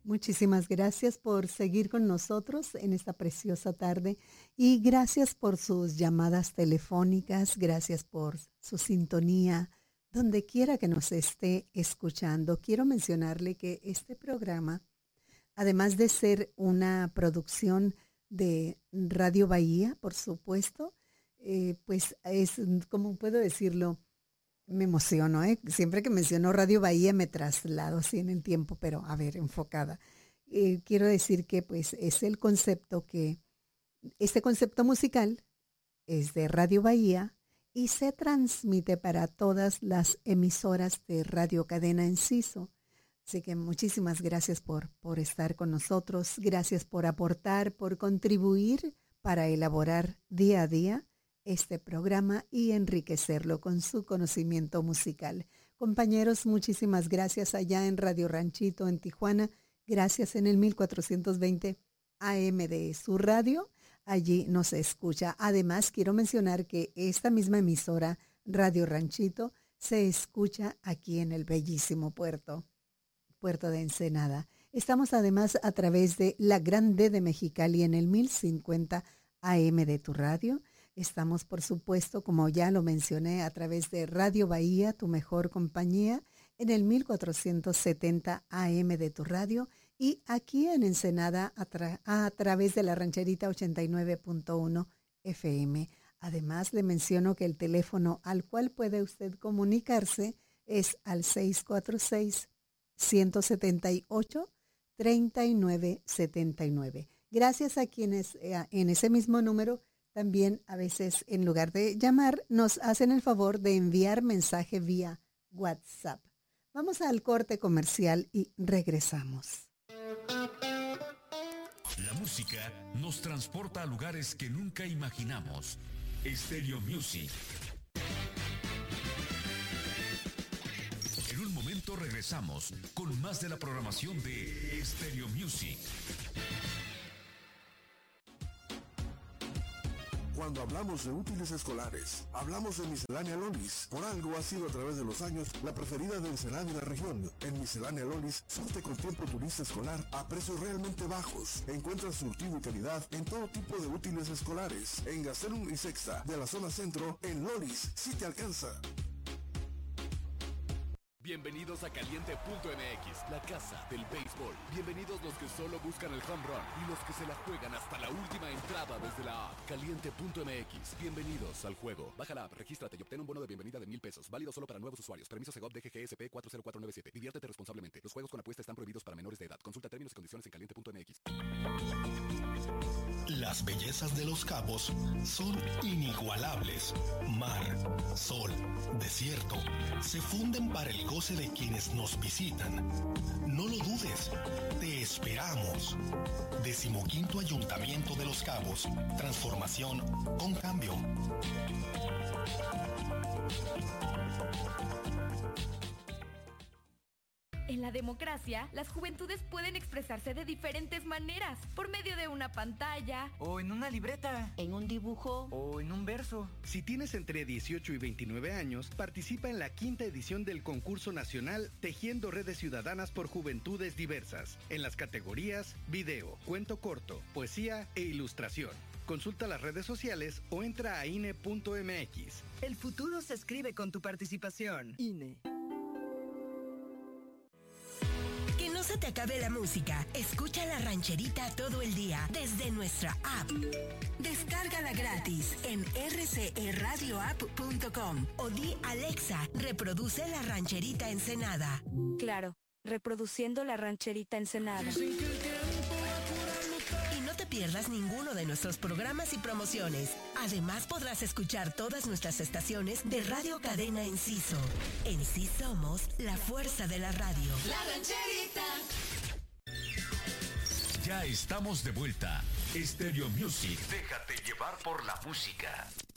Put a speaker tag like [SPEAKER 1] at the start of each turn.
[SPEAKER 1] Muchísimas gracias por seguir con nosotros en esta preciosa tarde y gracias por sus llamadas telefónicas, gracias por su sintonía, donde quiera que nos esté escuchando. Quiero mencionarle que este programa, además de ser una producción de Radio Bahía, por supuesto, pues es, ¿cómo puedo decirlo? Me emociono, ¿eh? Siempre que menciono Radio Bahía me traslado así en el tiempo, pero a ver, enfocada. Quiero decir que pues es el concepto este concepto musical es de Radio Bahía y se transmite para todas las emisoras de Radio Cadena Enciso. Así que muchísimas gracias por estar con nosotros, gracias por aportar, por contribuir para elaborar día a día este programa y enriquecerlo con su conocimiento musical. Compañeros, muchísimas gracias allá en Radio Ranchito en Tijuana, gracias en el 1420 AM de su radio, allí nos escucha. Además, quiero mencionar que esta misma emisora, Radio Ranchito, se escucha aquí en el bellísimo puerto de Ensenada. Estamos además a través de la Grande de Mexicali en el 1050 AM de tu radio. Estamos, por supuesto, como ya lo mencioné, a través de Radio Bahía, tu mejor compañía, en el 1470 AM de tu radio y aquí en Ensenada a través de la Rancherita 89.1 FM. Además, le menciono que el teléfono al cual puede usted comunicarse es al 646-178-3979. Gracias a quienes en ese mismo número también a veces en lugar de llamar nos hacen el favor de enviar mensaje vía WhatsApp. Vamos al corte comercial y regresamos.
[SPEAKER 2] La música nos transporta a lugares que nunca imaginamos. Stereo Music. En un momento regresamos con más de la programación de Stereo Music.
[SPEAKER 3] Cuando hablamos de útiles escolares, hablamos de Miscelánea Lolis. Por algo ha sido a través de los años la preferida de Ensenada y la región. En Miscelánea Lolis, surte con tiempo turista escolar a precios realmente bajos. Encuentra surtido y calidad en todo tipo de útiles escolares. En Gastelum y Sexta, de la zona centro, en Lolis, sí te alcanza.
[SPEAKER 4] Bienvenidos a Caliente.mx, la casa del béisbol. Bienvenidos los que solo buscan el home run y los que se la juegan hasta la última entrada desde la app. Caliente.mx, bienvenidos al juego. Baja la app, regístrate y obtén un bono de bienvenida de $1,000. Válido solo para nuevos usuarios. Permiso Segov DGGSP 40497. Diviértete responsablemente. Los juegos con apuesta están prohibidos para menores de edad. Consulta términos y condiciones en Caliente.mx.
[SPEAKER 5] Las bellezas de Los Cabos son inigualables. Mar, sol, desierto, se funden para el goce de quienes nos visitan. No lo dudes, te esperamos. 15º Ayuntamiento de Los Cabos. Transformación con cambio.
[SPEAKER 6] En la democracia, las juventudes pueden expresarse de diferentes maneras, por medio de una pantalla,
[SPEAKER 7] o en una libreta,
[SPEAKER 8] en un dibujo,
[SPEAKER 7] o en un verso.
[SPEAKER 9] Si tienes entre 18 y 29 años, participa en la 5ª edición del concurso nacional Tejiendo Redes Ciudadanas por Juventudes Diversas, en las categorías video, cuento corto, poesía e ilustración. Consulta las redes sociales o entra a INE.mx.
[SPEAKER 10] El futuro se escribe con tu participación.
[SPEAKER 8] INE.
[SPEAKER 11] Que no se te acabe la música. Escucha La Rancherita todo el día desde nuestra app. Descárgala gratis en rcerradioapp.com o di Alexa, reproduce La Rancherita Ensenada.
[SPEAKER 6] Claro, reproduciendo La Rancherita Ensenada.
[SPEAKER 11] Y no te pierdas ninguno de nuestros programas y promociones. Además podrás escuchar todas nuestras estaciones de Radio Cadena Enciso. En sí somos la fuerza de la radio.
[SPEAKER 12] La Rancherita.
[SPEAKER 2] Ya estamos de vuelta. Stereo Music. Déjate llevar por la música.